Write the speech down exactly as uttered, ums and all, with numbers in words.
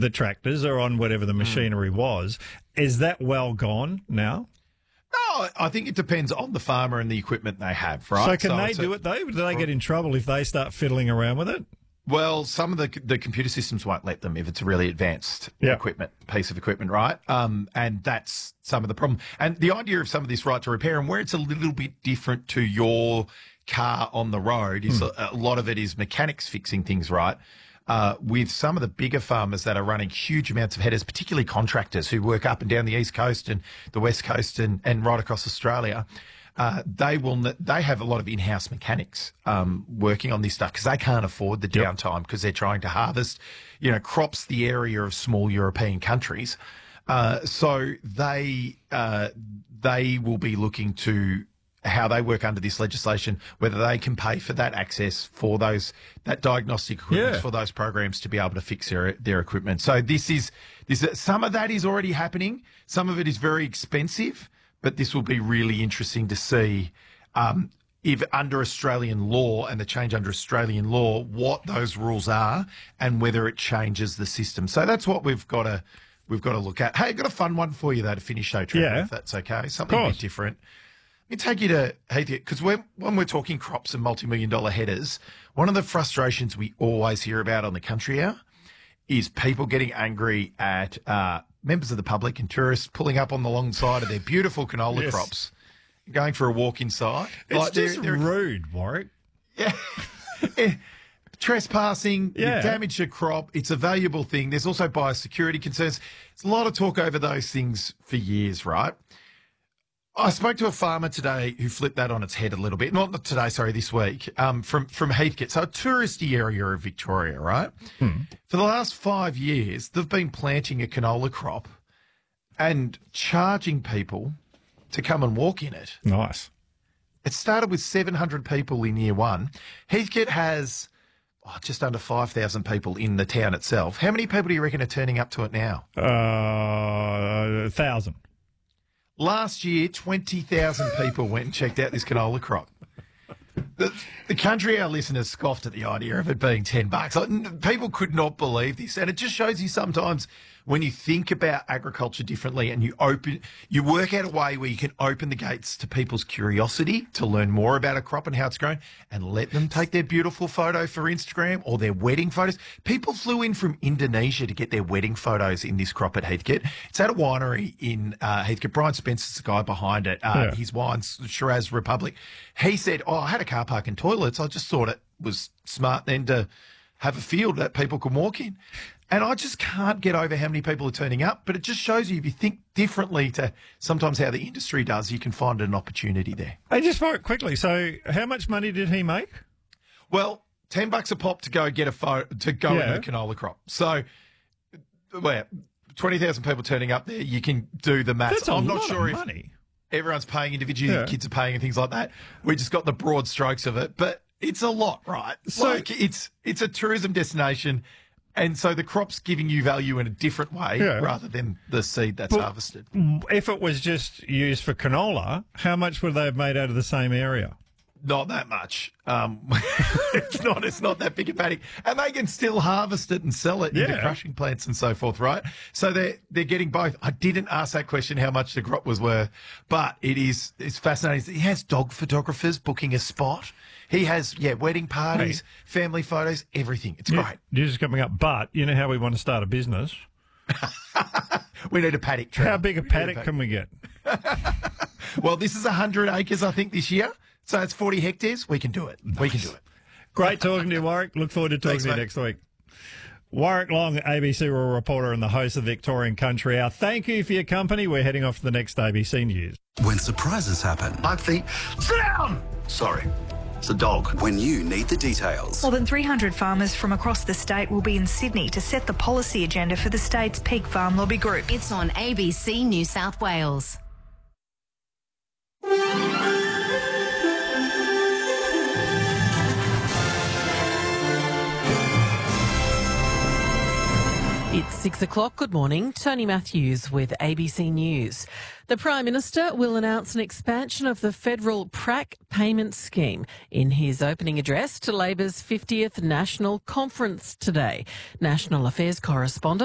the tractors or on whatever the machinery mm. was. Is that well gone now? No, I think it depends on the farmer and the equipment they have, right? So can so they do a, it, though? Do they get in trouble if they start fiddling around with it? Well, some of the the computer systems won't let them if it's a really advanced yep. equipment, piece of equipment, right? Um, and that's some of the problem. And the idea of some of this right to repair and where it's a little bit different to your car on the road is mm. a, a lot of it is mechanics fixing things, right? Uh, with some of the bigger farmers that are running huge amounts of headers, particularly contractors who work up and down the East Coast and the West Coast and, and right across Australia, uh, they will they have a lot of in-house mechanics um, working on this stuff because they can't afford the yep. downtime because they're trying to harvest, you know, crops the area of small European countries. Uh, so they uh, they will be looking to how they work under this legislation, whether they can pay for that access for those that diagnostic equipment yeah. for those programs to be able to fix their their equipment. So this is this some of that is already happening. Some of it is very expensive, but this will be really interesting to see um, if under Australian law and the change under Australian law, what those rules are and whether it changes the system. So that's what we've got to we've got to look at. Hey, I've got a fun one for you though to finish show, Trevor, yeah. if that's okay. Something a bit different. Let me take you to Heathcote, because when, when we're talking crops and multi-million dollar headers, one of the frustrations we always hear about on the country hour is people getting angry at uh, members of the public and tourists pulling up on the long side of their beautiful canola yes. crops, going for a walk inside. It's like just they're, they're, rude, Warwick. Yeah. yeah. Trespassing, yeah. you damage your crop. It's a valuable thing. There's also biosecurity concerns. There's a lot of talk over those things for years, right? I spoke to a farmer today who flipped that on its head a little bit. Not today, sorry, this week, um, from, from Heathcote. So a touristy area of Victoria, right? Hmm. For the last five years, they've been planting a canola crop and charging people to come and walk in it. Nice. It started with seven hundred people in year one. Heathcote has oh, just under five thousand people in the town itself. How many people do you reckon are turning up to it now? Uh, a thousand. Last year, twenty thousand people went and checked out this canola crop. The, the country, our listeners scoffed at the idea of it being ten bucks. Like, people could not believe this. And it just shows you sometimes when you think about agriculture differently and you open, you work out a way where you can open the gates to people's curiosity to learn more about a crop and how it's grown and let them take their beautiful photo for Instagram or their wedding photos. People flew in from Indonesia to get their wedding photos in this crop at Heathcote. It's at a winery in uh, Heathcote. Brian Spencer's the guy behind it. Uh, yeah. His wine's Shiraz Republic. He said, oh, I had a car park and toilets. I just thought it was smart then to have a field that people can walk in. And I just can't get over how many people are turning up, but it just shows you if you think differently to sometimes how the industry does, you can find an opportunity there. Hey, just for it quickly, so how much money did he make? Well, ten bucks a pop to go get a photo, to go yeah. in the canola crop. So, well, twenty thousand people turning up there, you can do the maths. That's a I'm lot not sure of if money. Everyone's paying individually, yeah. kids are paying and things like that. We just got the broad strokes of it, but it's a lot, right? So like it's it's a tourism destination. And so the crop's giving you value in a different way yeah. rather than the seed that's but harvested. If it was just used for canola, how much would they have made out of the same area? Not that much. Um, it's not. It's not that big a paddock, and they can still harvest it and sell it yeah. into crushing plants and so forth, right? So they're they're getting both. I didn't ask that question how much the crop was worth, but it is it's fascinating. He has dog photographers booking a spot. He has yeah wedding parties, hey. family photos, everything. It's yeah, great. You're just coming up, but you know how we want to start a business. We need a paddock. Trevor. How big a paddock, a paddock can we get? Well, this is one hundred acres, I think, this year. So it's forty hectares. We can do it. Nice. We can do it. Great talking to you, Warwick. Look forward to talking Thanks, to you mate. next week. Warwick Long, A B C Rural Reporter and the host of Victorian Country Hour. Thank you for your company. We're heading off to the next A B C News. When surprises happen. I think, sit down! Sorry, it's a dog. When you need the details. More than three hundred farmers from across the state will be in Sydney to set the policy agenda for the state's peak farm lobby group. It's on A B C New South Wales. It's six o'clock. Good morning. Tony Matthews with A B C News. The Prime Minister will announce an expansion of the federal P R A C payment scheme in his opening address to Labor's fiftieth National Conference today. National Affairs correspondent